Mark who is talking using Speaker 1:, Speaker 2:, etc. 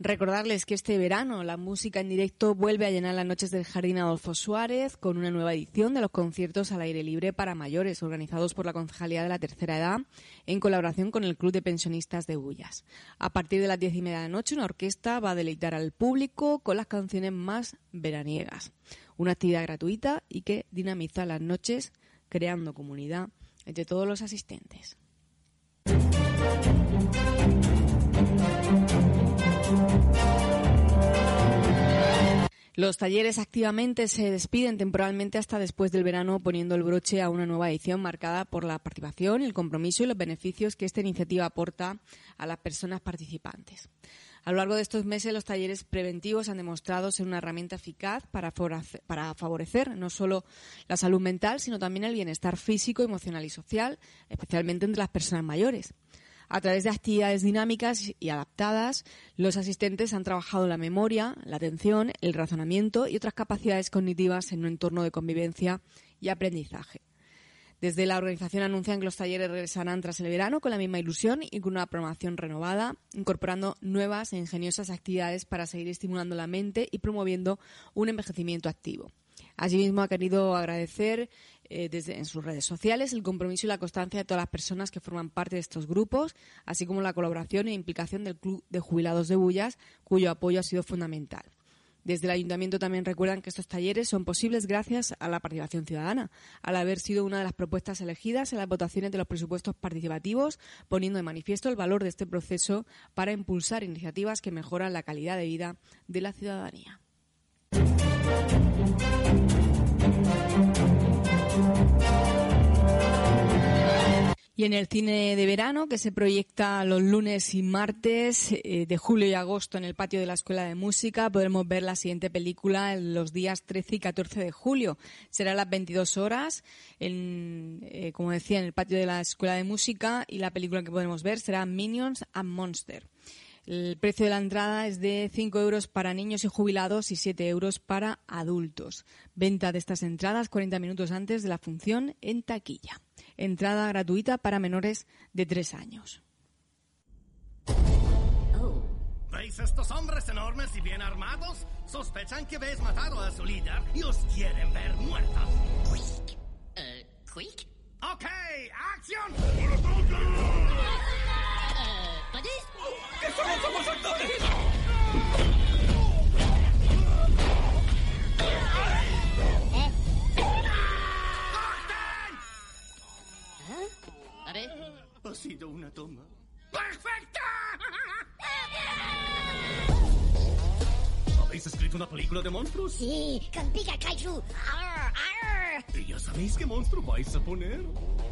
Speaker 1: Recordarles que este verano la música en directo vuelve a llenar las noches del Jardín Adolfo Suárez con una nueva edición de los conciertos al aire libre para mayores organizados por la Concejalía de la Tercera Edad en colaboración con el Club de Pensionistas de Bullas. A partir de las 10:30 de la noche una orquesta va a deleitar al público con las canciones más veraniegas. Una actividad gratuita y que dinamiza las noches creando comunidad entre todos los asistentes. Los talleres activamente se despiden temporalmente hasta después del verano, poniendo el broche a una nueva edición marcada por la participación, el compromiso y los beneficios que esta iniciativa aporta a las personas participantes. A lo largo de estos meses, los talleres preventivos han demostrado ser una herramienta eficaz para favorecer no solo la salud mental, sino también el bienestar físico, emocional y social, especialmente entre las personas mayores. A través de actividades dinámicas y adaptadas, los asistentes han trabajado la memoria, la atención, el razonamiento y otras capacidades cognitivas en un entorno de convivencia y aprendizaje. Desde la organización anuncian que los talleres regresarán tras el verano con la misma ilusión y con una programación renovada, incorporando nuevas e ingeniosas actividades para seguir estimulando la mente y promoviendo un envejecimiento activo. Asimismo, ha querido agradecer en sus redes sociales el compromiso y la constancia de todas las personas que forman parte de estos grupos, así como la colaboración e implicación del Club de Jubilados de Bullas, cuyo apoyo ha sido fundamental. Desde el Ayuntamiento también recuerdan que estos talleres son posibles gracias a la participación ciudadana, al haber sido una de las propuestas elegidas en las votaciones de los presupuestos participativos, poniendo de manifiesto el valor de este proceso para impulsar iniciativas que mejoran la calidad de vida de la ciudadanía. Y en el cine de verano, que se proyecta los lunes y martes de julio y agosto en el patio de la Escuela de Música, podremos ver la siguiente película en los días 13 y 14 de julio. Será a las 22 horas, como decía, en el patio de la Escuela de Música, y la película que podremos ver será Minions and Monsters. El precio de la entrada es de 5 euros para niños y jubilados y 7 euros para adultos. Venta de estas entradas 40 minutos antes de la función en taquilla. Entrada gratuita para menores de 3 años.
Speaker 2: ¿Veis estos hombres enormes y bien armados? Sospechan que habéis matado a su líder y os quieren ver muertos.
Speaker 3: ¿Quick?
Speaker 2: ¡Ok! ¡Acción!
Speaker 3: ¡Que solo somos actores!
Speaker 2: ¿Ah?
Speaker 3: A ver.
Speaker 2: Ha sido una toma.
Speaker 3: ¡Perfecta!
Speaker 2: ¿Habéis escrito una película de monstruos?
Speaker 3: Sí, con Pika Kaiju. Arr, arr.
Speaker 2: ¿Y ya sabéis qué monstruo vais a poner?